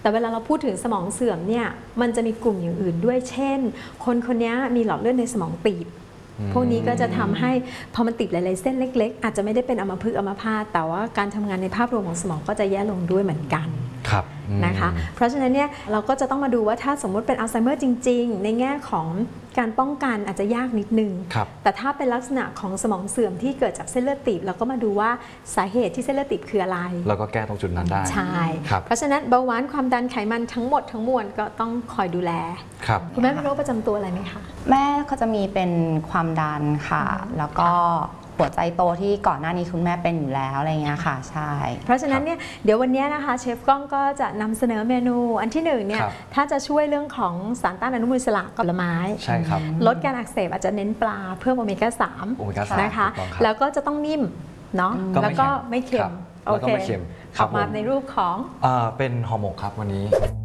แต่เวลาเราพูดถึงสมองเสื่อมเนี่ยมันจะมีกลุ่มอย่างอื่นด้วยเช่นคนนี้มีหลอดเลือดในสมองตีบพวกนี้ก็จะทำให้พอมันติดหลายๆเส้นเล็กๆอาจจะไม่ได้เป็นอัมพฤกษ์อัมพาตแต่ว่าการทำงานในภาพรวมของสมองก็จะแย่ลงด้วยเหมือนกันนะคะเพราะฉะนั้นเนี่ยเราก็จะต้องมาดูว่าถ้าสมมุติเป็นอัลไซเมอร์จริงๆในแง่ของการป้องกันอาจจะยากนิดนึงแต่ถ้าเป็นลักษณะของสมองเสื่อมที่เกิดจากเส้นเลือดตีบเราก็มาดูว่าสาเหตุที่เส้นเลือดตีบคืออะไรแล้วก็แก้ตรงจุดนั้นได้ใช่เพราะฉะนั้นเบาหวานความดันไขมันทั้งหมดทั้งมวลก็ต้องคอยดูแลคุณแม่มีโรคประจำตัวอะไรไหมคะแม่ก็จะมีเป็นความดันค่ะแล้วก็หัวใจโตที่ก่อนหน้านี้คุณแม่เป็นอยู่แล้วอะไรเงี้ยค่ะใช่เพราะฉะนั้นเนี่ยเดี๋ยววันนี้นะคะเชฟก้องก็จะนำเสนอเมนูอันที่หนึ่งเนี่ยถ้าจะช่วยเรื่องของสารต้านอนุมูลอิสระผลไม้ใช่ครับลดการอักเสบอาจจะเน้นปลาเพิ่มโอเมก้า3นะคะแล้วก็จะต้องนิ่มเนาะแล้วก็ไม่เค็มโอเคออกมาในรูปของเป็นห่อหมกครับวันนี้